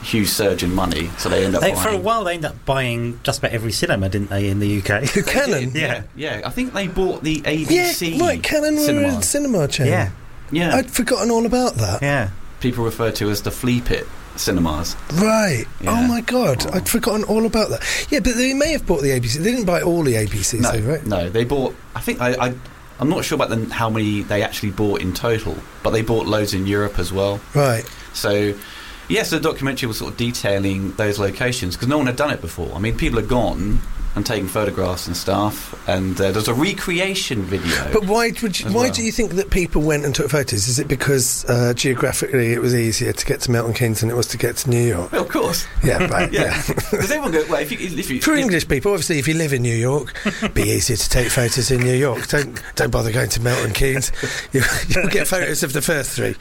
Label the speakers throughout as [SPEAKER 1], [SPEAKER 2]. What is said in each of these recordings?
[SPEAKER 1] huge surge in money, so they end up buying...
[SPEAKER 2] For a while, they ended up buying just about every cinema, didn't they, in the UK?
[SPEAKER 3] Canon?
[SPEAKER 1] Yeah. I think they bought the ABC.
[SPEAKER 3] Yeah, right, Canon were a cinema chain.
[SPEAKER 1] Yeah.
[SPEAKER 3] I'd forgotten all about that.
[SPEAKER 2] Yeah.
[SPEAKER 1] People refer to as the Flea Pit cinemas.
[SPEAKER 3] Right.
[SPEAKER 1] Yeah.
[SPEAKER 3] Oh my God, I'd forgotten all about that. Yeah, but they may have bought the ABC. They didn't buy all the ABCs, though, right?
[SPEAKER 1] No, they bought... I think I'm not sure about how many they actually bought in total, but they bought loads in Europe as well.
[SPEAKER 3] Right.
[SPEAKER 1] So... Yes, the documentary was sort of detailing those locations because no one had done it before. I mean, people had gone and taken photographs and stuff, and there's a recreation video.
[SPEAKER 3] But why do you think that people went and took photos? Is it because geographically it was easier to get to Milton Keynes than it was to get to New York?
[SPEAKER 1] Well, of course.
[SPEAKER 3] Yeah, right.
[SPEAKER 1] Yeah. Because everyone goes, well, if you
[SPEAKER 3] for English people, obviously, if you live in New York, be easier to take photos in New York. Don't bother going to Milton Keynes. You'll get photos of the first three.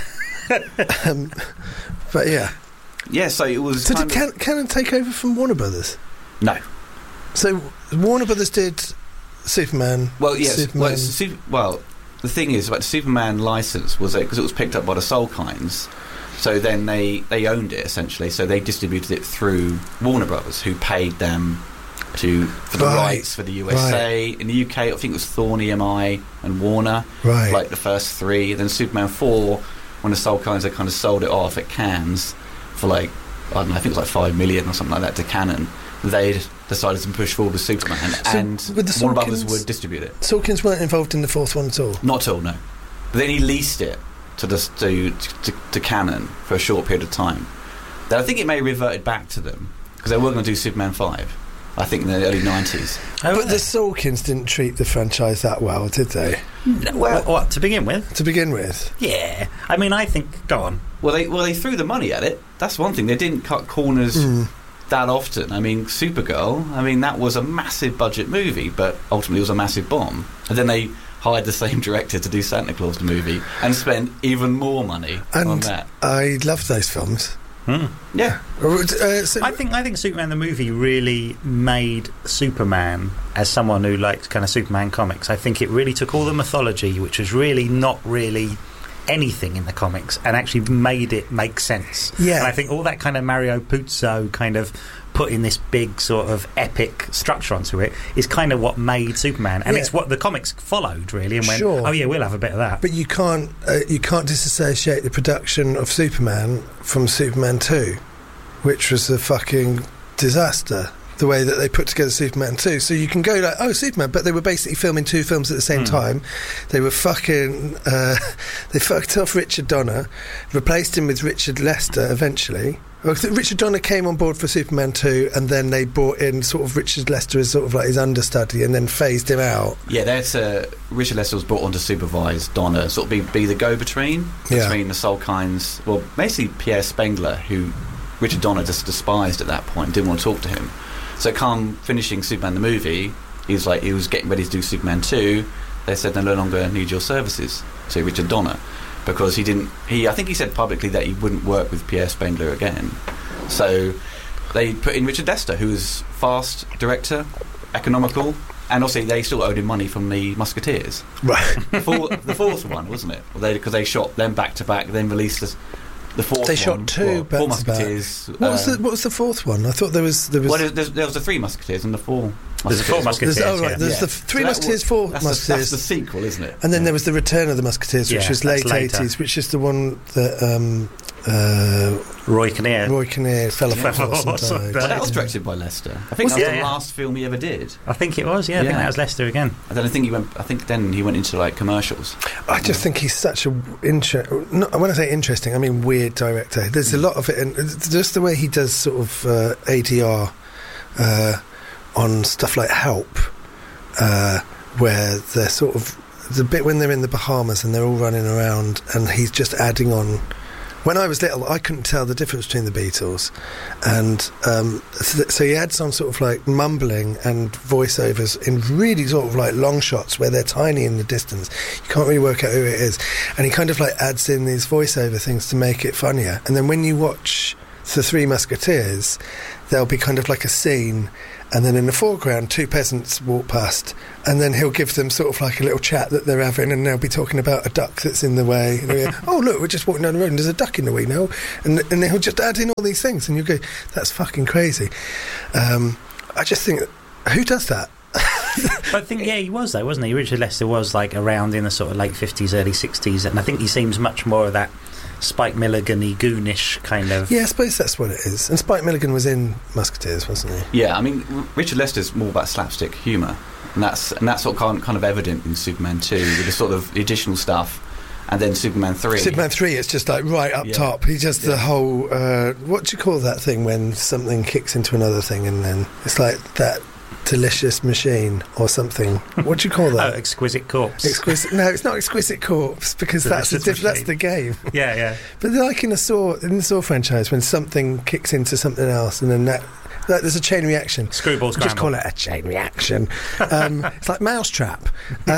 [SPEAKER 3] But
[SPEAKER 1] yeah. So it was.
[SPEAKER 3] So did Canon take over from Warner Brothers?
[SPEAKER 1] No.
[SPEAKER 3] So Warner Brothers did Superman.
[SPEAKER 1] Well, yes.
[SPEAKER 3] Superman.
[SPEAKER 1] Well, the thing is about the Superman license was because it was picked up by the Soul Kinds. So then they owned it essentially. So they distributed it through Warner Brothers, who paid them for the rights for the USA. Right. In the UK, I think it was Thorn EMI and Warner.
[SPEAKER 3] Right.
[SPEAKER 1] Like the first three. Then Superman 4. When the Soul Kinds, they kind of sold it off at Cannes for I don't know, I think it was $5 million or something like that to Canon. They decided to push forward with Superman, and Warner Brothers would distribute it.
[SPEAKER 3] Sawkins weren't involved in the fourth one at all?
[SPEAKER 1] Not at all, no. But then he leased it to Canon for a short period of time. Then I think it may have reverted back to them, because they were going to do Superman 5. I think in the early 90s.
[SPEAKER 3] But the Sawkins didn't treat the franchise that well, did they?
[SPEAKER 2] Well, what, to begin with?
[SPEAKER 3] To begin with?
[SPEAKER 2] Yeah. I mean, I think... Go on.
[SPEAKER 1] Well, they threw the money at it. That's one thing. They didn't cut corners that often. I mean, Supergirl, that was a massive budget movie, but ultimately it was a massive bomb. And then they hired the same director to do Santa Claus the movie and spent even more money on that.
[SPEAKER 3] I loved those films.
[SPEAKER 1] Yeah.
[SPEAKER 2] I think Superman the movie really made Superman as someone who liked kind of Superman comics. I think it really took all the mythology, which was really not really anything in the comics, and actually made it make sense.
[SPEAKER 3] Yeah.
[SPEAKER 2] And I think all that kind of Mario Puzo kind of putting this big sort of epic structure onto it is kind of what made Superman, and it's what the comics followed really, and went, oh yeah, we'll have a bit of that.
[SPEAKER 3] But you can't disassociate the production of Superman from Superman 2, which was a fucking disaster. The way that they put together Superman 2. So you can go like, oh, Superman, but they were basically filming two films at the same time. They were fucking... they fucked off Richard Donner, replaced him with Richard Lester eventually. Richard Donner came on board for Superman 2, and then they brought in sort of Richard Lester as sort of like his understudy, and then phased him out. Yeah,
[SPEAKER 1] that's Richard Lester was brought on to supervise Donner, sort of be the go-between between the Soul Kinds. Well, basically Pierre Spengler, who Richard Donner just despised at that point, didn't want to talk to him. So come finishing Superman the movie, he was getting ready to do Superman 2. They said they no longer need your services, so Richard Donner, because I think he said publicly that he wouldn't work with Pierre Spengler again. So they put in Richard Lester, who was fast director, economical, and also they still owed him money from the Musketeers.
[SPEAKER 3] Right.
[SPEAKER 1] The fourth one, wasn't it? Because they shot them back to back, then released the fourth one.
[SPEAKER 3] They shot two back
[SPEAKER 1] Four
[SPEAKER 3] to
[SPEAKER 1] Musketeers.
[SPEAKER 3] back. What was the fourth one? I thought there was.
[SPEAKER 1] Well, there was the three Musketeers and the four.
[SPEAKER 2] There's the four Musketeers.
[SPEAKER 3] There's the three Musketeers, four Musketeers.
[SPEAKER 1] That's the sequel, isn't it?
[SPEAKER 3] And then there was the Return of the Musketeers, which was late 80s, which is the one that
[SPEAKER 2] Roy Kinnear
[SPEAKER 3] fell off a horse and died.
[SPEAKER 1] Well, that was directed by Lester. I think that was the last film he ever did.
[SPEAKER 2] I think it was. Yeah, I think that was Lester again.
[SPEAKER 1] And then I think then he went into like commercials.
[SPEAKER 3] I just think he's such a when I say interesting, I mean weird director. There's a lot of it, and just the way he does sort of ADR on stuff like Help, where they're sort of the bit when they're in the Bahamas and they're all running around, and he's just adding on. When I was little, I couldn't tell the difference between the Beatles, and so he adds on sort of like mumbling and voiceovers in really sort of like long shots where they're tiny in the distance. You can't really work out who it is, and he kind of like adds in these voiceover things to make it funnier. And then when you watch The Three Musketeers, there'll be kind of like a scene, and then in the foreground 2 peasants walk past, and then he'll give them sort of like a little chat that they're having, and they'll be talking about a duck that's in the way. And they'll go, oh look, we're just walking down the road and there's a duck in the way now, and he'll just add in all these things, and you go, that's fucking crazy. I just think, who does that?
[SPEAKER 2] I think, he was though, wasn't he? Richard Lester was like around in the sort of late 50s, early 60s, and I think he seems much more of that Spike Milligan-y, goonish kind of...
[SPEAKER 3] Yeah, I suppose that's what it is. And Spike Milligan was in Musketeers, wasn't he?
[SPEAKER 1] Yeah, I mean, Richard Lester's more about slapstick humour, and that's sort of kind of evident in Superman 2, with the sort of additional stuff, and then Superman 3.
[SPEAKER 3] Superman 3, it's just like right up top. He just the whole... what do you call that thing when something kicks into another thing, and then it's like that... delicious machine or something. What do you call that?
[SPEAKER 2] Exquisite Corpse.
[SPEAKER 3] No, it's not Exquisite Corpse, because that's the game.
[SPEAKER 2] Yeah.
[SPEAKER 3] But like in the Saw franchise, when something kicks into something else, and then there's a chain reaction.
[SPEAKER 2] Screwball Scramble.
[SPEAKER 3] Just call it a chain reaction. It's like Mousetrap.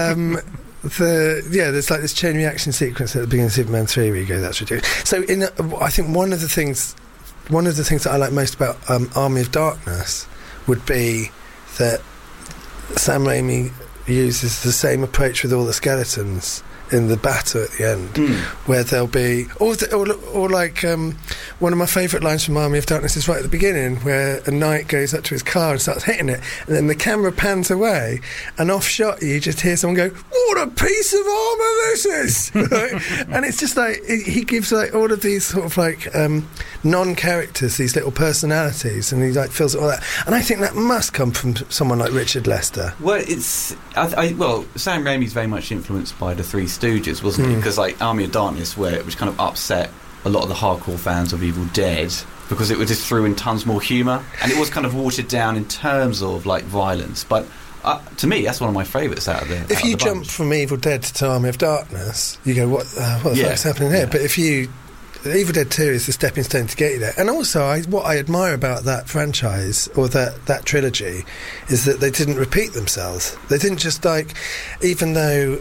[SPEAKER 3] There's like this chain reaction sequence at the beginning of Superman 3 where you go, that's ridiculous. So I think one of the things that I like most about Army of Darkness would be that Sam Raimi uses the same approach with all the skeletons in the battle at the end, where there'll be or like one of my favourite lines from Army of Darkness is right at the beginning, where a knight goes up to his car and starts hitting it, and then the camera pans away, and off shot you just hear someone go, "What a piece of armour this is!" Right? And it's just like he gives like all of these sort of like non-characters these little personalities, and he like fills it all that. And I think that must come from someone like Richard Lester.
[SPEAKER 1] Well, Sam Raimi's very much influenced by the Three Stooges, wasn't he? Because like Army of Darkness, which kind of upset a lot of the hardcore fans of Evil Dead, because it just threw in tons more humour, and it was kind of watered down in terms of like violence. But to me, that's one of my favourites out of there.
[SPEAKER 3] If you jump from Evil Dead to Army of Darkness, you go, what the fuck's happening here? But if you... Evil Dead 2 is the stepping stone to get you there. And also, what I admire about that franchise, or that trilogy, is that they didn't repeat themselves. They didn't just like... Even though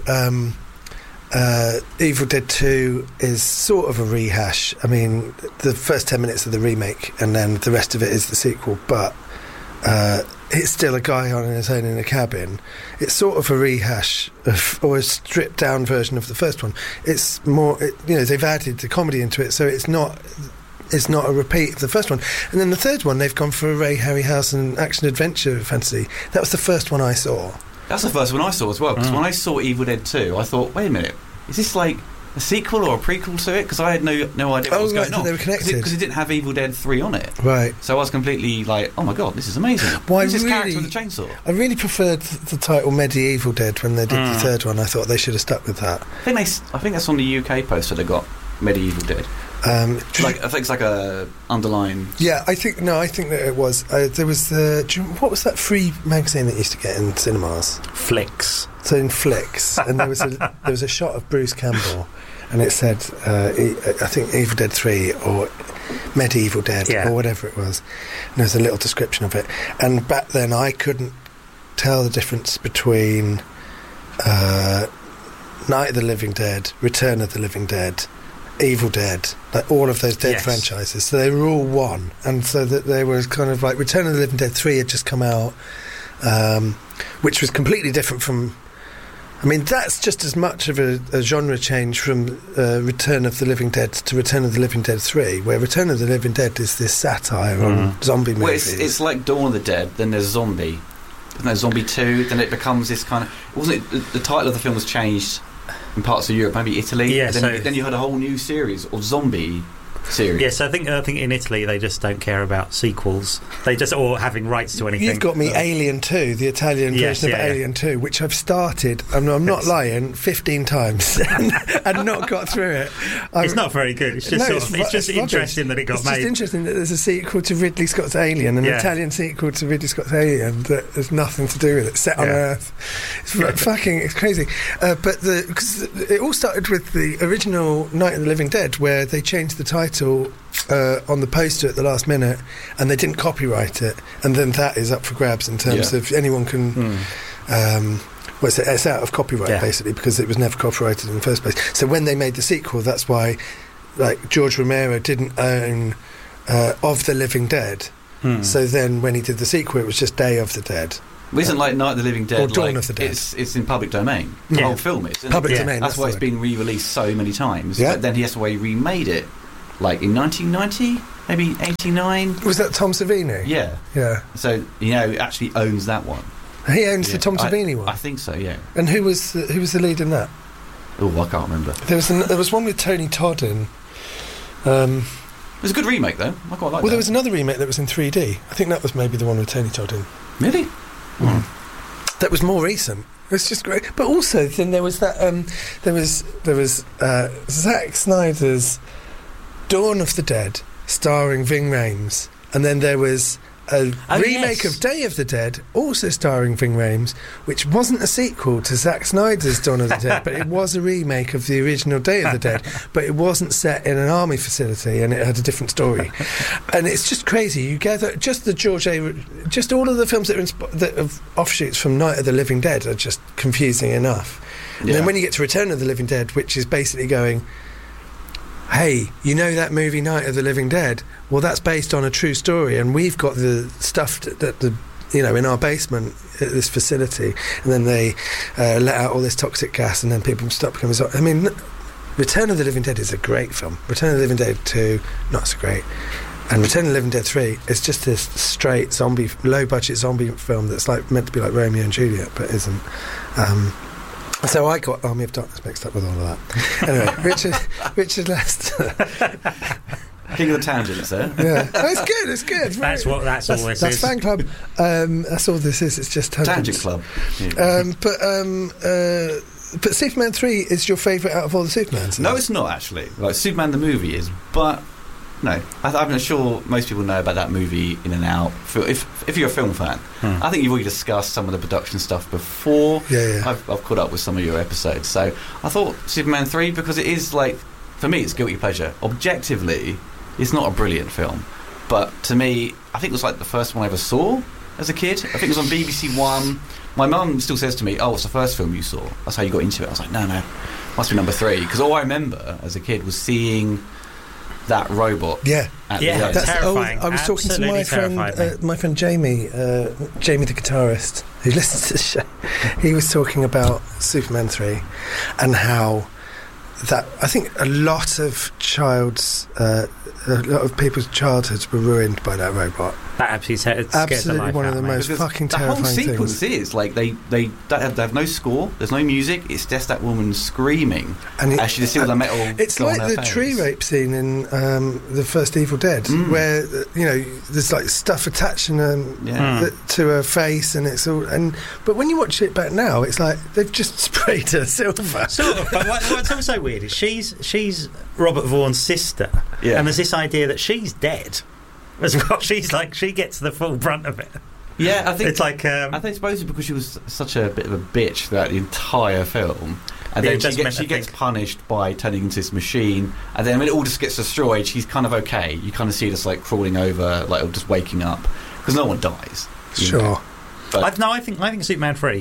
[SPEAKER 3] Evil Dead 2 is sort of a rehash. I mean, the first 10 minutes of the remake, and then the rest of it is the sequel, but... it's still a guy on his own in a cabin. It's sort of a rehash or a stripped down version of the first one. It's more, they've added the comedy into it, so it's not a repeat of the first one. And then the third one, they've gone for a Ray Harryhausen action adventure fantasy. That was the first one I saw.
[SPEAKER 1] That's the first one I saw as well, because when I saw Evil Dead 2, I thought, wait a minute, is this like a sequel or a prequel to it? Because I had no idea what was going on.
[SPEAKER 3] They were connected.
[SPEAKER 1] Because it didn't have Evil Dead 3 on it.
[SPEAKER 3] Right.
[SPEAKER 1] So I was completely like, oh my god, this is amazing. Who's this character with a chainsaw?
[SPEAKER 3] I really preferred the title Medieval Dead when they did the third one. I thought they should have stuck with that.
[SPEAKER 1] I think that's on the UK poster they got, Medieval Dead. I think it's like a underline.
[SPEAKER 3] Yeah, I think that it was. There was what was that free magazine that used to get in cinemas?
[SPEAKER 2] Flicks.
[SPEAKER 3] So in Flicks, and there was a shot of Bruce Campbell, and it said I think Evil Dead 3 or Medieval Dead or whatever it was. And there was a little description of it. And back then I couldn't tell the difference between Night of the Living Dead, Return of the Living Dead, Evil Dead, like all of those Dead franchises. So they were all one, and so that they were kind of like Return of the Living Dead 3 had just come out, which was completely different from. I mean, that's just as much of a genre change from Return of the Living Dead to Return of the Living Dead 3, where Return of the Living Dead is this satire on zombie movies.
[SPEAKER 1] Well, it's like Dawn of the Dead, then there's Zombie. Isn't there Zombie 2? Then it becomes this kind of... Wasn't it... The title of the film was changed in parts of Europe, maybe Italy.
[SPEAKER 2] Yeah,
[SPEAKER 1] then you had a whole new series of zombie series.
[SPEAKER 2] Yes, I think in Italy they just don't care about sequels. They just or having rights to anything.
[SPEAKER 3] You've got me Alien 2, the Italian version of Alien 2, which I've started, and I'm not lying, 15 times and not got through it.
[SPEAKER 2] It's not very good. It's just interesting that it got made.
[SPEAKER 3] It's just interesting that there's a sequel to Ridley Scott's Alien, an Italian sequel to Ridley Scott's Alien that has nothing to do with it, set on Earth. It's crazy. Because it all started with the original Night of the Living Dead, where they changed the title on the poster at the last minute, and they didn't copyright it, and then that is up for grabs in terms of anyone can. It's out of copyright basically, because it was never copyrighted in the first place. So when they made the sequel, that's why, like, George Romero didn't own of the Living Dead. So then when he did the sequel, it was just Day of the Dead.
[SPEAKER 1] Well, isn't like Night of the Living Dead
[SPEAKER 3] or Dawn of the Dead?
[SPEAKER 1] It's in public domain. The whole film is.
[SPEAKER 3] Public domain.
[SPEAKER 1] That's why it's been re-released so many times.
[SPEAKER 3] Yeah.
[SPEAKER 1] But then he remade it, like in 1990, maybe 89.
[SPEAKER 3] Was that Tom Savini?
[SPEAKER 1] Yeah.
[SPEAKER 3] Yeah.
[SPEAKER 1] So actually owns that one.
[SPEAKER 3] He owns the Tom Savini one.
[SPEAKER 1] I think so. Yeah.
[SPEAKER 3] And who was the lead in that?
[SPEAKER 1] Oh, I can't remember.
[SPEAKER 3] There was one with Tony Todd in.
[SPEAKER 1] It was a good remake, though. I quite like that.
[SPEAKER 3] Well, there was another remake that was in 3D. I think that was maybe the one with Tony Todd in.
[SPEAKER 1] Really?
[SPEAKER 3] That was more recent. It's just great. But also, then there was that. There was Zack Snyder's Dawn of the Dead, starring Ving Rhames, and then there was a remake of Day of the Dead, also starring Ving Rhames, which wasn't a sequel to Zack Snyder's Dawn of the Dead, but it was a remake of the original Day of the Dead, but it wasn't set in an army facility and it had a different story. And it's just crazy. You gather just the just all of the films that are offshoots from Night of the Living Dead are just confusing enough. And then when you get to Return of the Living Dead, which is basically going, hey, you know that movie Night of the Living Dead? Well, that's based on a true story, and we've got the stuff that in our basement at this facility, and then they let out all this toxic gas, and then people stop becoming. I mean, Return of the Living Dead is a great film. Return of the Living Dead 2, not so great, and Return of the Living Dead 3 is just this straight zombie, low-budget zombie film that's like meant to be like Romeo and Juliet, but isn't. So I got Army of Darkness mixed up with all of that. Anyway, Richard Lester.
[SPEAKER 1] King of the tangents, there.
[SPEAKER 3] Yeah, it's good.
[SPEAKER 2] That's all this is.
[SPEAKER 3] That's fan club. That's all this is. It's just
[SPEAKER 1] tangent club.
[SPEAKER 3] But Superman 3 is your favourite out of all the Supermans?
[SPEAKER 1] No, it's not actually. Like Superman the movie is, but no, I'm not sure most people know about that movie in and out. If you're a film fan, I think you've already discussed some of the production stuff before.
[SPEAKER 3] Yeah.
[SPEAKER 1] I've caught up with some of your episodes, so I thought Superman 3, because it is like, for me, it's guilty pleasure. Objectively, it's not a brilliant film, but to me, I think it was like the first one I ever saw as a kid. I think it was on BBC One. My mum still says to me, "Oh, it's the first film you saw. That's how you got into it." I was like, "No, must be number 3," because all I remember as a kid was seeing that robot.
[SPEAKER 3] Yeah,
[SPEAKER 2] that's terrifying.
[SPEAKER 3] I was talking to my friend Jamie, Jamie the guitarist, who listens to the show. He was talking about Superman 3 and how that I think a lot of people's childhoods were ruined by that robot.
[SPEAKER 2] That absolutely
[SPEAKER 3] one of the most fucking terrifying things.
[SPEAKER 1] The whole sequence is like they have no score. There's no music. It's just that woman screaming as she just sees the metal.
[SPEAKER 3] It's like the tree rape scene in the first Evil Dead, where there's like stuff attaching to her face, and it's all. But when you watch it back now, it's like they've just sprayed her silver.
[SPEAKER 2] Sort of. But what's also weird is she's Robert Vaughan's sister, and there's this idea that she's dead as well. She's like, she gets the full brunt of it.
[SPEAKER 1] Yeah, I think
[SPEAKER 2] it's like
[SPEAKER 1] I think suppose because she was such a bit of a bitch throughout the entire film, and then she gets punished by turning into this machine, and then when it all just gets destroyed, she's kind of okay. You kind of see her just like crawling over, like just waking up, because no one dies.
[SPEAKER 3] Sure.
[SPEAKER 2] But I think Superman 3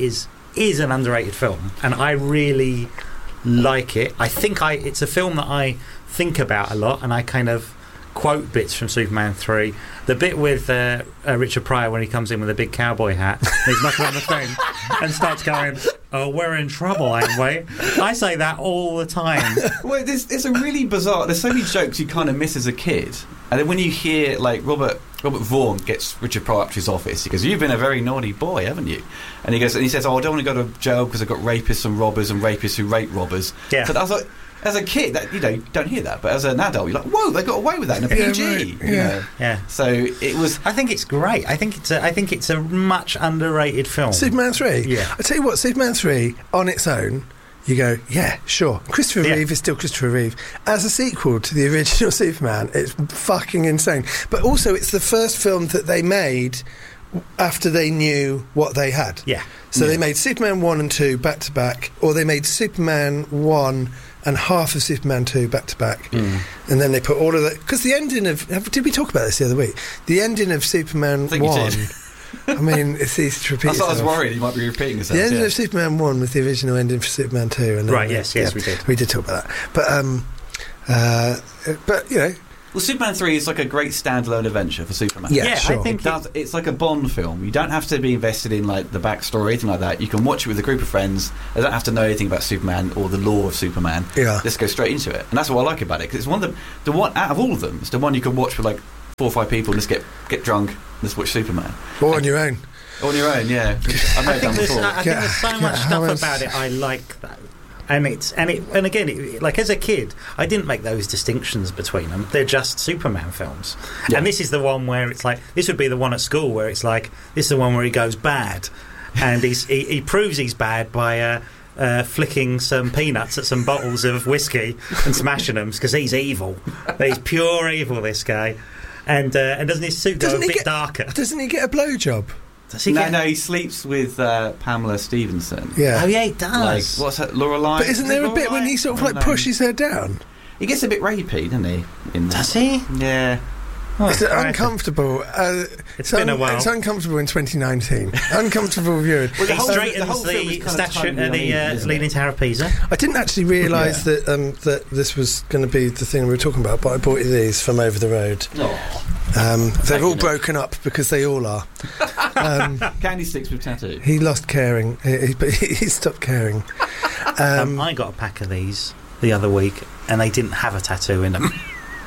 [SPEAKER 2] is an underrated film, and I really like it. I think it's a film that I think about a lot, and I kind of quote bits from Superman 3. The bit with Richard Pryor when he comes in with a big cowboy hat, he's knocking on the thing and starts going, "Oh, we're in trouble, ain't we?" I say that all the time.
[SPEAKER 1] Well, it's a really bizarre. There's so many jokes you kind of miss as a kid, and then when you hear like Robert Vaughn gets Richard Pryor up to his office, he goes, "You've been a very naughty boy, haven't you?" And he says, "Oh, I don't want to go to jail because I've got rapists and robbers and rapists who rape robbers."
[SPEAKER 2] Yeah.
[SPEAKER 1] So I was like, as a kid, that you don't hear that, but as an adult, you're like, "Whoa, they got away with that in a PG."
[SPEAKER 2] Yeah.
[SPEAKER 1] So it was.
[SPEAKER 2] I think it's great. I think it's a much underrated film.
[SPEAKER 3] Superman 3.
[SPEAKER 2] Yeah.
[SPEAKER 3] I tell you what, Superman 3 on its own, you go, yeah, sure. Christopher Reeve is still Christopher Reeve. As a sequel to the original Superman, it's fucking insane. But also, it's the first film that they made after they knew what they had.
[SPEAKER 2] Yeah.
[SPEAKER 3] So they made Superman 1 and 2 back to back, or they made Superman 1 and half of Superman 2 back to back, and then they put all of that, because the ending of, did we talk about this the other week? The ending of Superman 1. I mean, it's easy to repeat.
[SPEAKER 1] That's what I was worried you might be repeating yourself.
[SPEAKER 3] The ending of Superman 1 was the original ending for Superman 2, and
[SPEAKER 2] right? Yes, we did.
[SPEAKER 3] We did talk about that, but
[SPEAKER 1] Well, Superman 3 is like a great standalone adventure for Superman.
[SPEAKER 3] Yeah, sure.
[SPEAKER 2] I think
[SPEAKER 1] It's like a Bond film. You don't have to be invested in like the backstory or anything like that. You can watch it with a group of friends. They don't have to know anything about Superman or the lore of Superman.
[SPEAKER 3] Yeah.
[SPEAKER 1] Just go straight into it, and that's what I like about it. Because it's one of the one out of all of them. It's the one you can watch with like 4 or 5 people and just get drunk and just watch Superman.
[SPEAKER 3] Or on your own.
[SPEAKER 1] On your own, yeah. I've
[SPEAKER 2] I
[SPEAKER 1] done
[SPEAKER 2] think
[SPEAKER 1] before.
[SPEAKER 2] there's so much stuff about it I like that. And again, like as a kid, I didn't make those distinctions between them. They're just Superman films.
[SPEAKER 1] Yeah.
[SPEAKER 2] And this is the one where it's like, this would be the one at school where it's like, this is the one where he goes bad, and he proves he's bad by flicking some peanuts at some bottles of whiskey and smashing them because he's evil. He's pure evil, this guy. And doesn't his suit go a bit darker?
[SPEAKER 3] Doesn't he get a blowjob?
[SPEAKER 1] No, he sleeps with Pamela Stevenson.
[SPEAKER 3] Yeah.
[SPEAKER 2] Oh yeah, he does.
[SPEAKER 1] Like, what's that, Lorelei?
[SPEAKER 3] But isn't there a bit when he sort of like pushes her down?
[SPEAKER 1] He gets a bit rapey, doesn't he?
[SPEAKER 2] Does he?
[SPEAKER 1] Yeah.
[SPEAKER 2] Oh,
[SPEAKER 3] It's uncomfortable.
[SPEAKER 2] It's been a while.
[SPEAKER 3] It's uncomfortable in 2019. Uncomfortable viewing.
[SPEAKER 1] Well,
[SPEAKER 2] He straightens
[SPEAKER 1] the whole film is
[SPEAKER 2] the
[SPEAKER 1] kind of
[SPEAKER 2] statue
[SPEAKER 1] tonally uneven, isn't
[SPEAKER 2] leading
[SPEAKER 1] it?
[SPEAKER 2] Tower of Pisa.
[SPEAKER 3] I didn't actually realise that this was going to be the thing we were talking about, but I bought you these from over the road. They've all broken up because they all are.
[SPEAKER 1] Candy sticks with tattoo.
[SPEAKER 3] He lost caring. He stopped caring.
[SPEAKER 2] I got a pack of these the other week, and they didn't have a tattoo in them.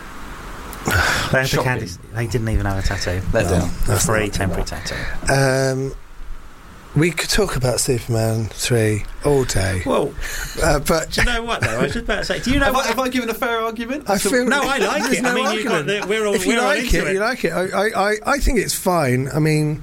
[SPEAKER 2] They had the candies. They didn't even have a tattoo.
[SPEAKER 1] Let down.
[SPEAKER 2] A free temporary tattoo.
[SPEAKER 3] We could talk about Superman 3 all day.
[SPEAKER 2] Well,
[SPEAKER 3] but
[SPEAKER 2] do you know what though? I was just about to say. Do you know
[SPEAKER 1] Have I given a fair argument?
[SPEAKER 3] I feel
[SPEAKER 2] No, I like
[SPEAKER 3] there's
[SPEAKER 2] it.
[SPEAKER 3] No
[SPEAKER 2] I mean,
[SPEAKER 3] argument.
[SPEAKER 2] we're all
[SPEAKER 3] if you
[SPEAKER 2] we're all
[SPEAKER 3] like
[SPEAKER 2] into
[SPEAKER 3] it, you like it. I think it's fine. I mean,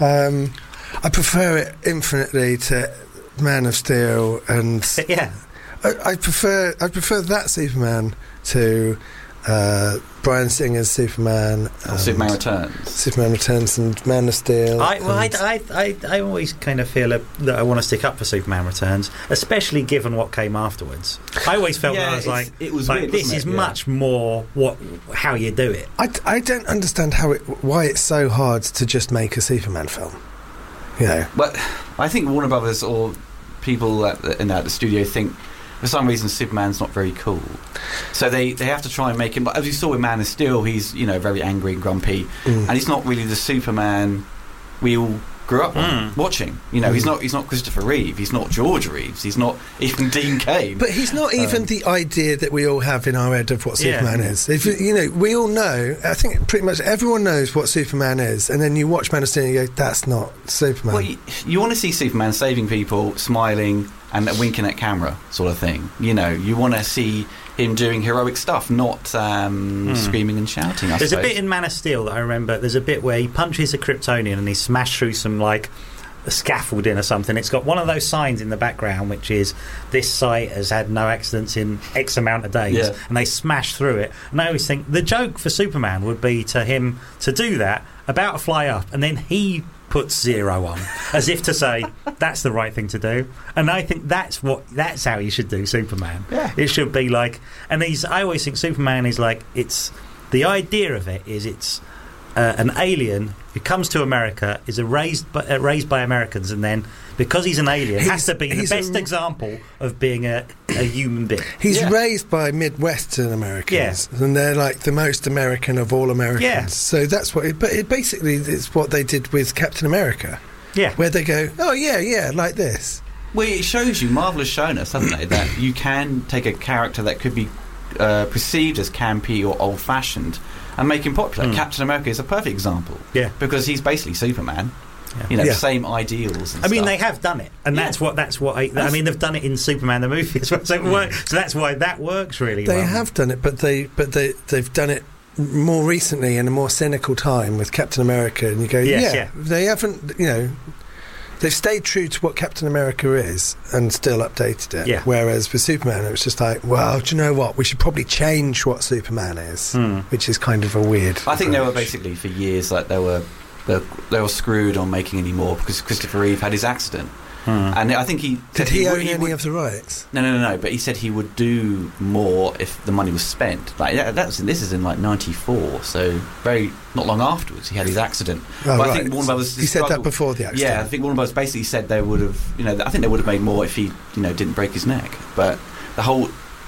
[SPEAKER 3] I prefer it infinitely to Man of Steel, and
[SPEAKER 2] yeah.
[SPEAKER 3] I prefer that Superman to Bryan Singer's Superman.
[SPEAKER 1] Superman Returns.
[SPEAKER 3] Superman Returns and Man of Steel.
[SPEAKER 2] I always kind of feel that I want to stick up for Superman Returns, especially given what came afterwards. I always felt that I was like,
[SPEAKER 1] it was
[SPEAKER 2] like
[SPEAKER 1] weird,
[SPEAKER 2] this
[SPEAKER 1] wasn't
[SPEAKER 2] is
[SPEAKER 1] it? Yeah.
[SPEAKER 2] much more how you do it.
[SPEAKER 3] I don't understand why it's so hard to just make a Superman film. You know,
[SPEAKER 1] But I think Warner Brothers or people at the studio think for some reason Superman's not very cool, so they have to try and make him. But as you saw with Man of Steel, he's very angry and grumpy, and he's not really the Superman we all grew up watching. He's not Christopher Reeve, he's not George Reeves, he's not even Dean Cain.
[SPEAKER 3] but he's not even the idea that we all have in our head of what Superman is. If we all know. I think pretty much everyone knows what Superman is, and then you watch Man of Steel and you go, "That's not Superman."
[SPEAKER 1] Well, you want to see Superman saving people, smiling and winking at camera, sort of thing. You want to see him doing heroic stuff, not screaming and shouting.
[SPEAKER 2] There's a bit in Man of Steel that I remember. There's a bit where he punches a Kryptonian and he smashed through some like a scaffolding or something. It's got one of those signs in the background which is this site has had no accidents in X amount of days, and they smash through it. And I always think the joke for Superman would be to him to do that, about to fly up, and then he puts 0 on, as if to say that's the right thing to do. And I think that's how you should do Superman. It should be like, and I always think Superman is like, it's the idea of it is it's an alien who comes to America, is raised by Americans, and then because he's an alien, has to be the best example of being a human being.
[SPEAKER 3] He's raised by Midwestern Americans, and they're like the most American of all Americans.
[SPEAKER 2] Yeah.
[SPEAKER 3] So that's what. But it basically is what they did with Captain America.
[SPEAKER 2] Yeah,
[SPEAKER 3] where they go, oh yeah, like this.
[SPEAKER 1] Well, it shows you. Marvel has shown us, hasn't it, that you can take a character that could be perceived as campy or old-fashioned and make him popular. Captain America is a perfect example. Yeah, because he's basically Superman. Same ideals. And
[SPEAKER 2] I mean,
[SPEAKER 1] stuff.
[SPEAKER 2] they have done it, and that's what I mean. They've done it in Superman the movie as well, so that's why that works really.
[SPEAKER 3] They
[SPEAKER 2] well.
[SPEAKER 3] have done it, but they've done it more recently in a more cynical time with Captain America, and you go, they haven't, they've stayed true to what Captain America is and still updated it. Yeah. Whereas with Superman, it was just like, well, do you know what? We should probably change what Superman is, which is kind of a weird.
[SPEAKER 1] I think they were basically for years like they were screwed on making any more because Christopher Reeve had his accident. And I think
[SPEAKER 3] did he own any of the rights?
[SPEAKER 1] No. But he said he would do more if the money was spent. Like this is in like '94, so not long afterwards he had his accident.
[SPEAKER 3] Oh,
[SPEAKER 1] but I think Warner Brothers.
[SPEAKER 3] He said that before the accident.
[SPEAKER 1] Yeah, I think Warner Brothers basically said they would have. I think they would have made more if he didn't break his neck. But the whole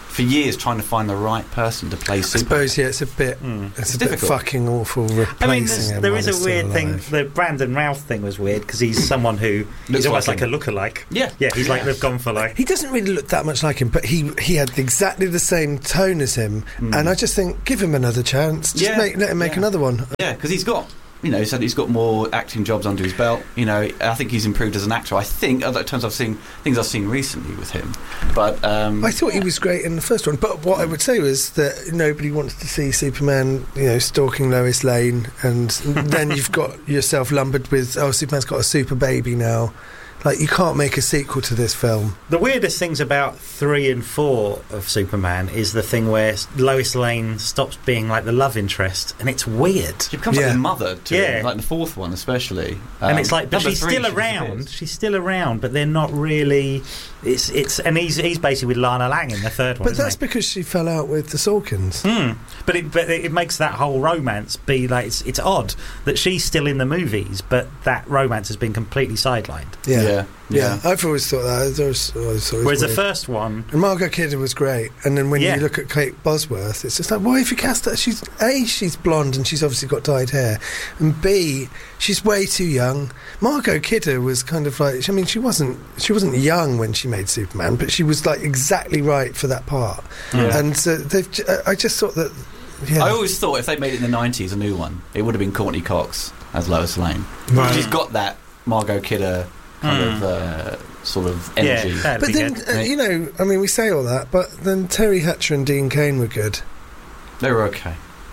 [SPEAKER 1] for years trying to find the right person to play Superman.
[SPEAKER 3] I suppose, yeah, it's a bit it's a bit fucking awful replacing him.
[SPEAKER 2] There is a weird
[SPEAKER 3] alive.
[SPEAKER 2] thing. The Brandon Routh thing was weird because he's someone who is almost like a lookalike.
[SPEAKER 1] Yeah.
[SPEAKER 2] He's like they've gone for like.
[SPEAKER 3] He doesn't really look that much like him, but he had exactly the same tone as him, and I just think give him another chance. Just let him make another one.
[SPEAKER 1] Yeah, because he's got. So he's got more acting jobs under his belt. I think he's improved as an actor. I think, in terms of things I've seen recently with him. But
[SPEAKER 3] I thought he was great in the first one. But what I would say was that nobody wants to see Superman, stalking Lois Lane, and then you've got yourself lumbered with, Superman's got a super baby now. Like, you can't make a sequel to this film.
[SPEAKER 2] The weirdest things about 3 and 4 of Superman is the thing where Lois Lane stops being like the love interest, and it's weird.
[SPEAKER 1] She becomes like the mother to him, like the 4th one especially.
[SPEAKER 2] And it's like, but she's still around. She's still around, but they're not really. And he's basically with Lana Lang in the 3rd one.
[SPEAKER 3] But that's because she fell out with the Sorkins.
[SPEAKER 2] But it makes that whole romance be like it's odd that she's still in the movies, but that romance has been completely sidelined.
[SPEAKER 3] Yeah, I've always thought that.
[SPEAKER 2] Whereas the first one,
[SPEAKER 3] and Margot Kidder was great, and then when you look at Kate Bosworth, it's just like, why have you cast her? She's blonde and she's obviously got dyed hair, and B, she's way too young. Margot Kidder was kind of like, she wasn't young when she made Superman, but she was like exactly right for that part. And I just thought that. Yeah.
[SPEAKER 1] I always thought if they made it in the 90s, a new one, it would have been Courtney Cox as Lois Lane.
[SPEAKER 3] Right.
[SPEAKER 1] She's got that Margot Kidder kind of sort of energy.
[SPEAKER 2] Yeah,
[SPEAKER 3] but then, we say all that, but then Terry Hatcher and Dean Cain were good. They were
[SPEAKER 1] okay.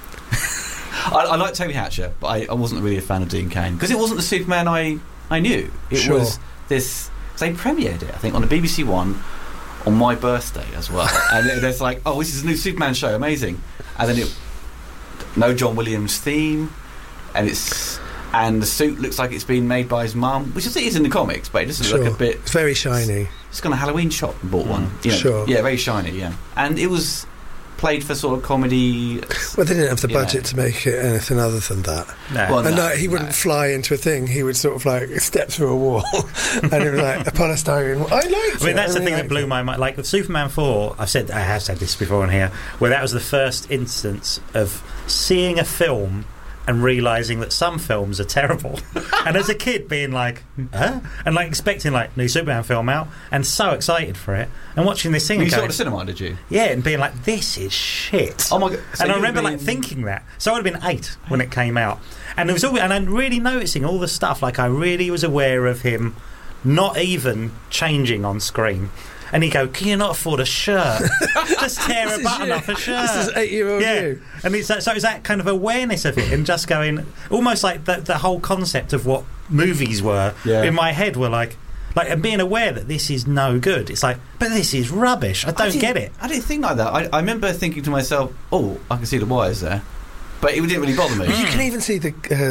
[SPEAKER 1] I like Terry Hatcher, but I wasn't really a fan of Dean Cain because it wasn't the Superman I knew. It was this. They premiered it, I think, on the BBC One on my birthday as well, and it's like, this is a new Superman show, amazing. And then no John Williams theme, and the suit looks like it's been made by his mum, which it is in the comics, but it doesn't look a bit.
[SPEAKER 3] It's very shiny.
[SPEAKER 1] Just gone to a Halloween shop and bought one.
[SPEAKER 3] Sure.
[SPEAKER 1] Yeah, very shiny. Yeah, and it was played for sort of comedy.
[SPEAKER 3] Well, they didn't have the budget to make it anything other than that.
[SPEAKER 2] No.
[SPEAKER 3] Well, he wouldn't fly into a thing. He would sort of like step through a wall, and it was like a polystyrene. I liked it.
[SPEAKER 2] I mean, that's the thing that blew my mind. Like with Superman 4, I have said this before on here, where that was the first instance of seeing a film and realising that some films are terrible. And as a kid being like, huh? And like expecting like new Superman film out and so excited for it and watching this thing.
[SPEAKER 1] You saw it at the cinema, did you?
[SPEAKER 2] Yeah, and being like, this is shit.
[SPEAKER 1] Oh my God. So
[SPEAKER 2] and I remember like thinking that. So I would have been 8 when it came out. And it was all, and I'm really noticing all the stuff, like I really was aware of him not even changing on screen. And he'd go, can you not afford a shirt? Just tear a button off a shirt.
[SPEAKER 3] This is 8-year-old you.
[SPEAKER 2] And it's that kind of awareness of it and just going, almost like the whole concept of what movies were in my head were like, and being aware that this is no good. It's like, but this is rubbish. I don't get it.
[SPEAKER 1] I didn't think like that. I remember thinking to myself, I can see the wires there. But it didn't really bother me.
[SPEAKER 3] You can even see the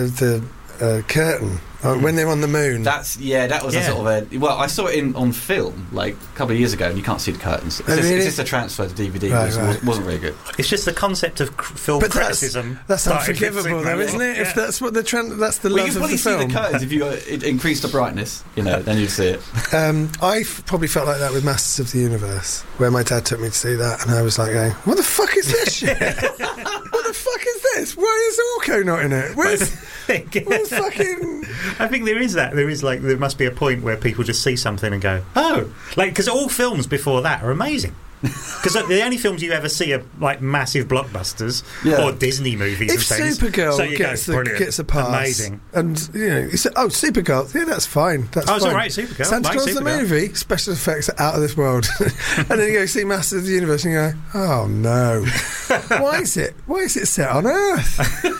[SPEAKER 3] curtain when they're on the moon.
[SPEAKER 1] That was a sort of a. Well, I saw it on film like a couple of years ago, and you can't see the curtains. It's just a transfer to DVD. It wasn't very good.
[SPEAKER 2] It's just the concept of film criticism.
[SPEAKER 3] That's unforgivable, though, isn't it? Yeah. If that's what that's the love of the film.
[SPEAKER 1] You probably see the curtains if you increase the brightness. Then you'd see it.
[SPEAKER 3] I probably felt like that with Masters of the Universe, where my dad took me to see that, and I was like, going, "What the fuck is this shit? What the fuck is this? Why is Orko not in it? Where's fucking?"
[SPEAKER 2] I think there is that. There must be a point where people just see something and go, because all films before that are amazing. Because the only films you ever see are like massive blockbusters or Disney movies.
[SPEAKER 3] If Supergirl gets a pass,
[SPEAKER 2] amazing.
[SPEAKER 3] And you say, Supergirl, that's fine. That's fine.
[SPEAKER 2] It's all right, Supergirl.
[SPEAKER 3] Santa Claus the movie, special effects are out of this world. And then you go see Masters of the Universe and you go, oh no, why is it set on Earth?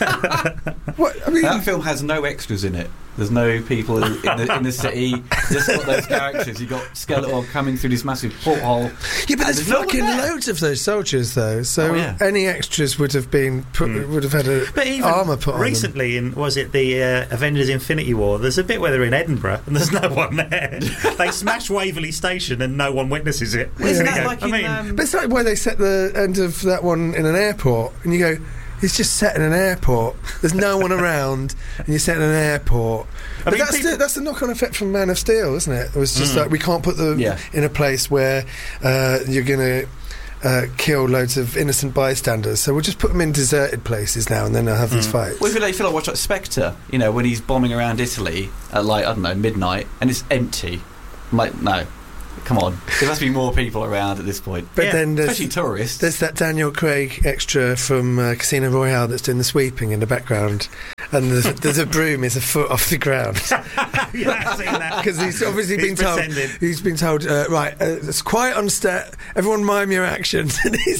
[SPEAKER 1] That film has no extras in it. There's no people in the city. Just got those characters. You got Skeletor coming through this massive porthole.
[SPEAKER 3] Yeah, but there's fucking loads of those soldiers, though. So any extras would have been would have had armour put on them.
[SPEAKER 2] Recently, was it the Avengers: Infinity War? There's a bit where they're in Edinburgh and there's no one there. They smash Waverley Station and no one witnesses it.
[SPEAKER 1] Isn't that like
[SPEAKER 3] but it's like why they set the end of that one in an airport, and you go, it's just set in an airport. There's no one around, and you're set in an airport. But that's the knock-on effect from Man of Steel, isn't it? It was just like we can't put them in a place where you're going to kill loads of innocent bystanders. So we'll just put them in deserted places now, and then they'll have these fights.
[SPEAKER 1] Well, if you feel like watch like Spectre, you know, when he's bombing around Italy at like, I don't know, midnight, and it's empty. I'm like, no. Come on, there must be more people around at this point.
[SPEAKER 3] But then
[SPEAKER 1] especially tourists.
[SPEAKER 3] There's that Daniel Craig extra from Casino Royale that's doing the sweeping in the background, and there's a broom is a foot off the ground.
[SPEAKER 2] Yeah, I've seen that.
[SPEAKER 3] Because he's obviously been
[SPEAKER 2] pretending.
[SPEAKER 3] told. He's been told, right, it's quiet on set. Everyone mime your actions. And he's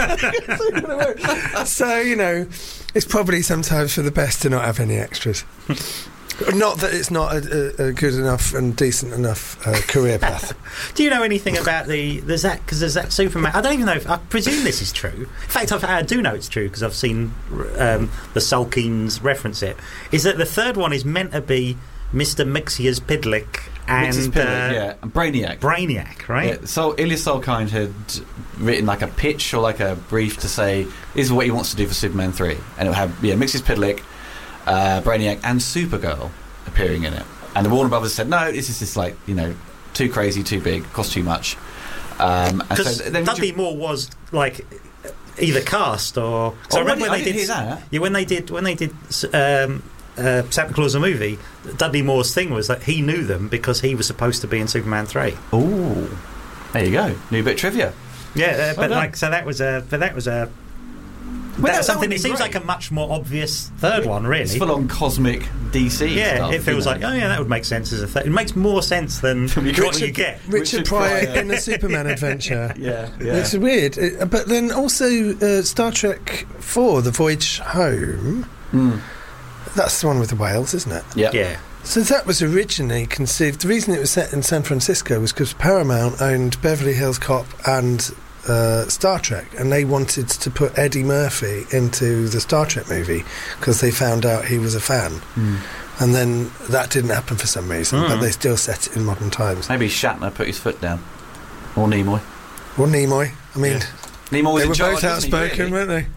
[SPEAKER 3] so you know, it's probably sometimes for the best to not have any extras. Not that it's not a good enough and decent enough career path.
[SPEAKER 2] Do you know anything about there's that Superman? I don't even know if I presume this is true. In fact, I do know it's true because I've seen the Salkins reference it. Is that the third one is meant to be Mr. Mxyzptlk and
[SPEAKER 1] and Brainiac.
[SPEAKER 2] Brainiac, right?
[SPEAKER 1] Yeah, so Ilya Salkind had written like a pitch or like a brief to say this is what he wants to do for Superman 3, and it would have Mxyzptlk, Brainiac and Supergirl appearing in it, and the Warner Brothers said no, this is just like, you know, too crazy, too big, costs too much.
[SPEAKER 2] Because Dudley Moore was like either cast or. So I remember when they did that. Yeah, when they did Santa Claus the movie, Dudley Moore's thing was that he knew them because he was supposed to be in Superman 3.
[SPEAKER 1] Oh, there you go, new bit of trivia.
[SPEAKER 2] Yeah, but like so that was a. That's something. It seems
[SPEAKER 1] great.
[SPEAKER 2] like a much more obvious third one, really.
[SPEAKER 1] It's full on cosmic DC.
[SPEAKER 2] Yeah,
[SPEAKER 1] stuff,
[SPEAKER 2] it feels like, oh yeah, that would make sense as a third. It makes more sense than what you get.
[SPEAKER 3] Richard Pryor in a Superman adventure.
[SPEAKER 1] Yeah.
[SPEAKER 3] It's weird. But then also Star Trek 4, The Voyage Home. That's the one with the whales, isn't it?
[SPEAKER 2] Yeah.
[SPEAKER 3] So that was originally conceived. The reason it was set in San Francisco was because Paramount owned Beverly Hills Cop and Star Trek, and they wanted to put Eddie Murphy into the Star Trek movie because they found out he was a fan. And then that didn't happen for some reason, but they still set it in modern times.
[SPEAKER 1] Maybe Shatner put his foot down, or Nimoy.
[SPEAKER 3] Or Nimoy. I mean,
[SPEAKER 1] Nimoy was
[SPEAKER 3] they
[SPEAKER 1] in
[SPEAKER 3] were
[SPEAKER 1] charge,
[SPEAKER 3] both outspoken, weren't they?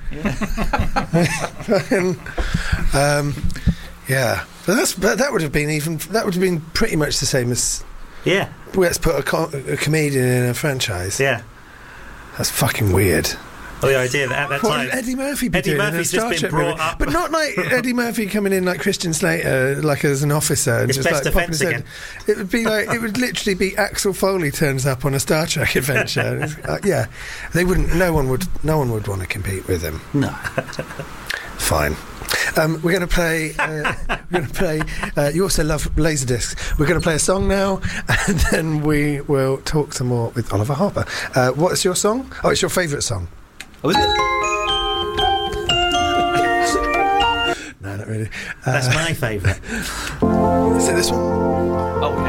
[SPEAKER 1] Yeah.
[SPEAKER 3] But that would have been pretty much the same as let's put a comedian in a franchise.
[SPEAKER 2] Yeah.
[SPEAKER 3] That's fucking weird.
[SPEAKER 2] Well, the idea that at that
[SPEAKER 3] what
[SPEAKER 2] time
[SPEAKER 3] would Eddie Murphy be
[SPEAKER 2] Eddie
[SPEAKER 3] doing
[SPEAKER 2] Murphy's
[SPEAKER 3] in a Star
[SPEAKER 2] just been
[SPEAKER 3] Trek
[SPEAKER 2] brought
[SPEAKER 3] movie?
[SPEAKER 2] up,
[SPEAKER 3] but not like Eddie Murphy coming in like Christian Slater, like as an officer, and
[SPEAKER 2] it's
[SPEAKER 3] just
[SPEAKER 2] best
[SPEAKER 3] like popping
[SPEAKER 2] defense
[SPEAKER 3] his head.
[SPEAKER 2] again.
[SPEAKER 3] It would be like it would literally be Axel Foley turns up on a Star Trek adventure. Yeah, they wouldn't. No one would want to compete with him.
[SPEAKER 1] No.
[SPEAKER 3] Fine. We're going to play. You also love Laserdiscs. We're going to play a song now, and then we will talk some more with Oliver Harper. What's your song? Oh, it's your favourite song.
[SPEAKER 1] Oh, is it?
[SPEAKER 3] No, not really.
[SPEAKER 2] That's my favourite.
[SPEAKER 3] Is it this one?
[SPEAKER 1] Oh, yeah.